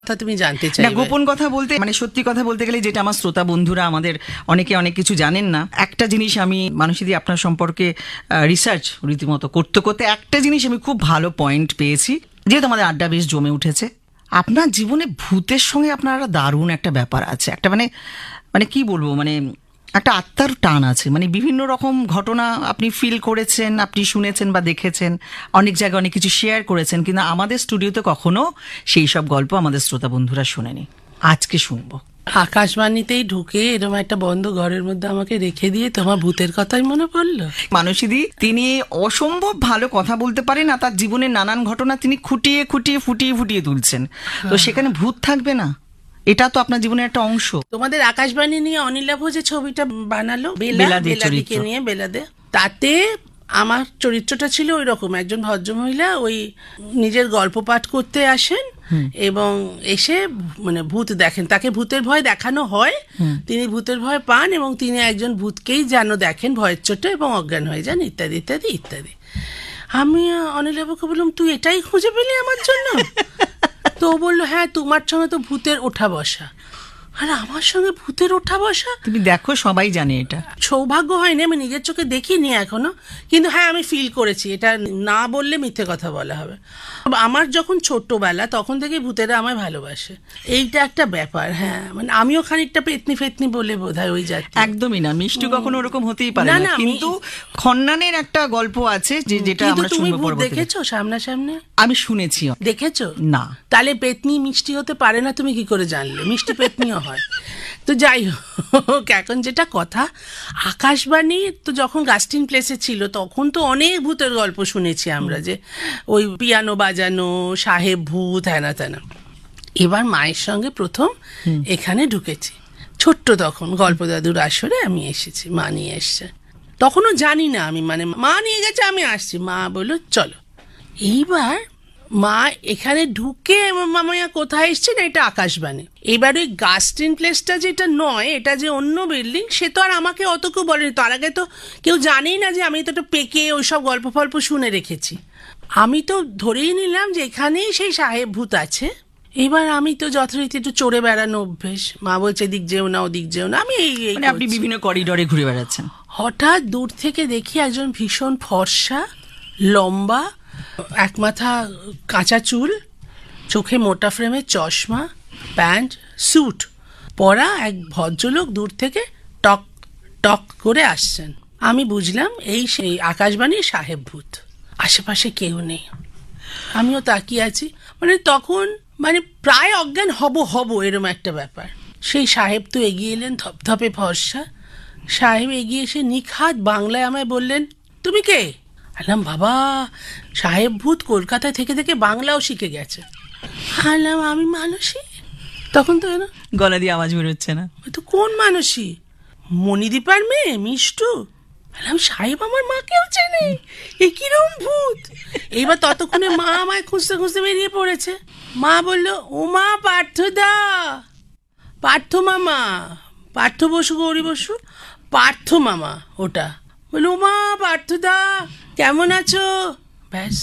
কথা তুমি জানতে চাইবে? না, গোপন কথা বলতে মানে সত্যি কথা বলতে গেলে যেটা আমার শ্রোতা বন্ধুরা আমাদের অনেকে অনেক কিছু জানেন না, একটা জিনিস আমি মানসীদি আপনার সম্পর্কে রিসার্চ রীতিমতো করতে করতে একটা জিনিস আমি খুব ভালো পয়েন্ট পেয়েছি, যেহেতু আমাদের আড্ডা বেশ জমে উঠেছে। আপনার জীবনে ভূতের সঙ্গে আপনার একটা দারুণ একটা ব্যাপার আছে, একটা মানে মানে কি বলবো, মানে একটা আত্মার টান আছে, মানে বিভিন্ন রকম ঘটনা আপনি ফিল করেছেন, আপনি শুনেছেন বা দেখেছেন, অনেক জায়গায় অনেক কিছু শেয়ার করেছেন, কিন্তু আমাদের স্টুডিওতে কখনো সেই সব গল্প আমাদের শ্রোতা বন্ধুরা শোনেনি। আজকে শুনবো। আকাশবাণীতেই ঢুকে এরকম একটা বন্ধ ঘরের মধ্যে আমাকে রেখে দিয়ে তোমার ভূতের কথাই মনে পড়লো। মানসীদি তিনি অসম্ভব ভালো কথা বলতে পারেন, আর তার জীবনের নানান ঘটনা তিনি খুঁটিয়ে খুঁটিয়ে ফুটিয়ে ফুটিয়ে তুলছেন, তো সেখানে ভূত থাকবে না? এটা তো আপনার জীবনের একটা অংশ। তোমাদের আকাশবাণী নিয়ে অনিলাভ যে ছবিটা বানালো বেলাদিকে নিয়ে, বেলাদে, তাতে আমার চরিত্রটা ছিল ওই রকম একজন ভদ্রমহিলা, ওই নিজের গল্প পাঠ করতে আসেন এবং এসে মানে ভূত দেখেন, তাকে ভূতের ভয় দেখানো হয়, তিনি ভূতের ভয় পান এবং তিনি একজন ভূতকেই যেন দেখেন ভয়ের চোটে এবং অজ্ঞান হয়ে যান, ইত্যাদি ইত্যাদি ইত্যাদি। আমি অনিলাভকে বললাম, তুই এটাই খুঁজে পেলি আমার জন্য? তো ও বললো, হ্যাঁ, তোমার সঙ্গে তো ভূতের ওঠা বসা। আর আমার সঙ্গে ভূতের ওঠা বসা? তুমি দেখো, সবাই জানে এটা। সৌভাগ্য হয়নি, আমি নিজের চোখে দেখিনি এখনো, কিন্তু হ্যাঁ আমি ফিল করেছি। এটা না বললে মিথ্যে কথা বলা হবে। আমার যখন ছোট্টবেলা তখন থেকে ভূতেরা আমায় ভালোবাসে, এইটা একটা ব্যাপার। হ্যাঁ, মানে আমিও খানিকটা পেতনি ফেতনি বলে বোধহয় ওই জাতি। একদমই না, মিষ্টি কখনো ওরকম হতেই পারে না, কিন্তু খন্নানের একটা গল্প আছে যেটা আমরা শুনবো পরবর্তীতে। দেখেছো সামনাসামনি? আমি শুনেছি। দেখেছো না? তাহলে পেতনি মিষ্টি হতে পারে না তুমি কি করে জানলে? মিষ্টি পেতনিও হয়। তো যাই হোক, এখন যেটা কথা, আকাশবাণী তো যখন গাস্টিন প্লেসে ছিল তখন তো অনেক ভূতের গল্প শুনেছি আমরা, যে ওই পিয়ানো বাজানো, সাহেব ভূত, হ্যানা ত্যানা। এবার মায়ের সঙ্গে প্রথম এখানে ঢুকেছি, ছোট্ট তখন গল্প দাদুর আসরে আমি এসেছি, মা নিয়ে এসছে। তখনও জানি না আমি, মানে মা নিয়ে গেছে, আমি আসছি, মা বললো চলো। এইবার মা এখানে ঢুকে, মামাইয়া কোথায় এসছে না, এটা আকাশবাণী। এবার ওই গাস্টিন প্লেসটা যেটা নয়, এটা যে অন্য বিল্ডিং, সে তো আর আমাকে অত কেউ বলেনি। তার আগে তো কেউ জানেই না যে আমি তো একটা পেকে ওইসব গল্প ফল্প শুনে রেখেছি। আমি তো ধরেই নিলাম যে এখানেই সেই সাহেব ভূত আছে। এবার আমি তো যথারীতি একটু চড়ে বেড়ানো অভ্যেস, মা বলছে এদিক যেও না ওদিক যেও না, আমি এই মানে আপনি বিভিন্ন করিডোরে ঘুরে বেড়াচ্ছেন। হঠাৎ দূর থেকে দেখি একজন ভীষণ ফর্সা, লম্বা, এক মাথা কাঁচা চুল, চোখে মোটা ফ্রেমের চশমা, প্যান্ট, স্যুট পরা এক ভদ্রলোক দূর থেকে টক টক করে আসছেন। আমি বুঝলাম এই সেই আকাশবাণীর সাহেব ভূত। আশেপাশে কেউ নেই, আমিও তাকিয়ে আছি, মানে তখন মানে প্রায় অজ্ঞান হব এরম একটা ব্যাপার। সেই সাহেব তো এগিয়ে এলেন, ধপধপে ফর্সা সাহেব এগিয়ে এসে নিখাত বাংলায় আমায় বললেন, তুমি কে? আলাম, বাবা, সাহেব ভূত কলকাতায় থেকে থেকে বাংলাও শিখে গেছে। আলাম, আমি মানসী। তখন তো না গলা দিয়ে আওয়াজ বেরোচ্ছে না। তো কোন মানসী? মণিদীপার মেয়ে মিষ্টু। আলাম, সাহেব আমার মাকেও চেনে, এ কিরম ভূত! এইবার ততক্ষণে মা আমায় খুঁজতে খুঁজতে বেরিয়ে পড়েছে। মা বলল, ও মা, পার্থদা, পার্থ মামা, পার্থ বসু, গৌরী বসু, পার্থ মামা ওটা। বলল, ও মা, পার্থদা, কেমন আছো? ব্যাস,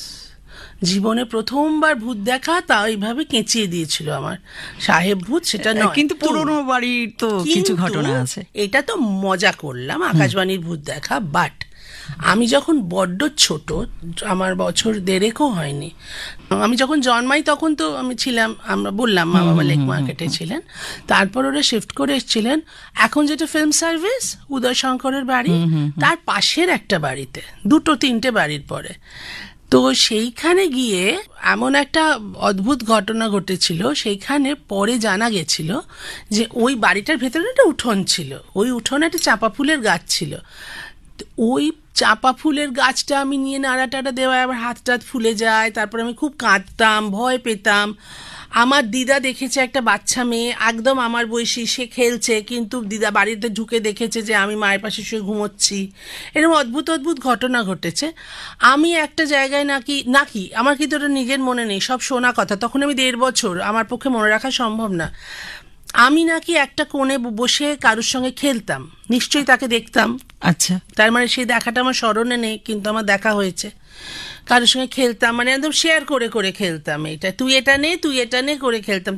জীবনে প্রথমবার ভূত দেখা, তা এইভাবে কেঁচিয়ে দিয়েছিল আমার সাহেব ভূত। সেটা নয়, কিন্তু পুরনো বাড়ির তো কিছু ঘটনা আছে। এটা তো মজা করলাম আকাশবাণীর ভূত দেখা, বাট আমি যখন বড্ড ছোট, আমার বছর 1.5 হয়নি, আমি যখন জন্মাই তখন তো আমি ছিলাম, আমরা বললাম মা বাবা লেক মার্কেটে ছিলেন, তারপর ওরা শিফট করে এসেছিলেন এখন যেটা ফিল্ম সার্ভিস, উদয় শঙ্করের বাড়ি, তার পাশের একটা বাড়িতে, 2-3টে বাড়ির পরে। তো সেইখানে গিয়ে এমন একটা অদ্ভুত ঘটনা ঘটেছিল, সেইখানে পরে জানা গেছিল যে ওই বাড়িটার ভেতরে একটা উঠোন ছিল, ওই উঠোনে একটা চাঁপা ফুলের গাছ ছিল। ওই চাঁপা ফুলের গাছটা আমি নিয়ে নাড়া টাড়া দেওয়ায় আবার হাত টাত ফুলে যায়, তারপর আমি খুব কাঁদতাম, ভয় পেতাম। আমার দিদা দেখেছে একটা বাচ্চা মেয়ে একদম আমার বয়সী, সে খেলছে, কিন্তু দিদা বাড়িতে ঢুকে দেখেছে যে আমি মায়ের পাশে শুয়ে ঘুমোচ্ছি। এরকম অদ্ভুত অদ্ভুত ঘটনা ঘটেছে। আমি একটা জায়গায় নাকি আমার কিন্তু ওটা নিজের মনে নেই, সব শোনা কথা, তখন আমি 1.5 বছর, আমার পক্ষে মনে রাখা সম্ভব না। আমি নাকি একটা কোণে বসে কারোর সঙ্গে খেলতাম, নিশ্চয়ই তাকে দেখতাম। আচ্ছা, তার মানে সেই দেখাটা আমার স্মরণে নেই, কিন্তু আমার দেখা হয়েছে। কারোর সঙ্গে খেলতাম, মানে একদম শেয়ার করে করে খেলতাম, এটা তুই এটা নে তুই এটা নে করে খেলতাম।